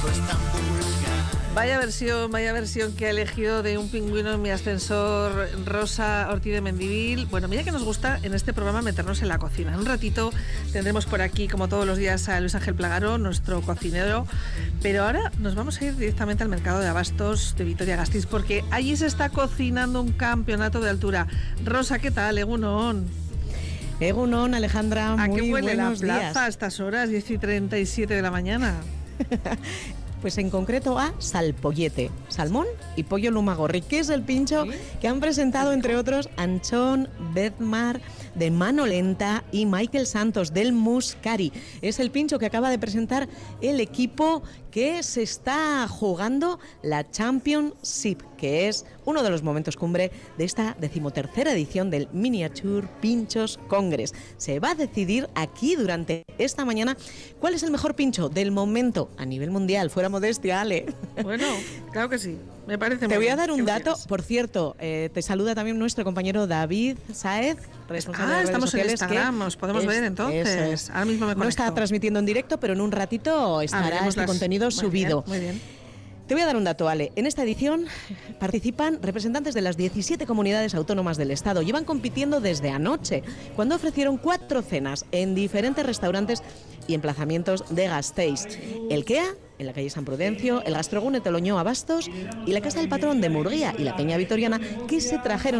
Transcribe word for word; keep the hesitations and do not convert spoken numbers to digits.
Vaya versión, vaya versión que ha elegido de Un pingüino en mi ascensor Rosa Ortiz de Mendivil. Bueno, mira que nos gusta en este programa meternos en la cocina. En un ratito tendremos por aquí, como todos los días, a Luis Ángel Plagaro, nuestro cocinero. Pero ahora nos vamos a ir directamente al mercado de abastos de Vitoria-Gasteiz, porque allí se está cocinando un campeonato de altura. Rosa, ¿qué tal? Egunon. Egunon, Alejandra, ¿A muy qué huele la buenos plaza días? a estas horas, diez y treinta y siete de la mañana? Pues en concreto a salpollete, salmón y pollo lumagorri, que es el pincho ¿Sí? que han presentado, entre otros, Anchón Bedmar de Mano Lenta y Michael Santos del Muscari. Es el pincho que acaba de presentar el equipo que se está jugando la Championship, que es uno de los momentos cumbre de esta decimotercera edición del Miniature Pinchos Congress. Se va a decidir aquí durante esta mañana cuál es el mejor pincho del momento a nivel mundial. Fuera modestia, Ale. Bueno, claro que sí. Me parece muy Te voy a bien dar un que dato, por cierto, eh, te saluda también nuestro compañero David Sáez, responsable ah, de redes estamos sociales, en Instagram, nos podemos es, ver entonces. Es. Ahora mismo me conecto. No está transmitiendo en directo, pero en un ratito estará ah, este las... contenido muy subido. Bien, muy bien. Te voy a dar un dato, Ale. En esta edición participan representantes de las diecisiete comunidades autónomas del Estado. Llevan compitiendo desde anoche, cuando ofrecieron cuatro cenas en diferentes restaurantes y emplazamientos de Gasteiz. El Kea, en la calle San Prudencio, el Gastrogune Toloñó Abastos y la Casa del Patrón de Murguía y la Peña Vitoriana, que se trajeron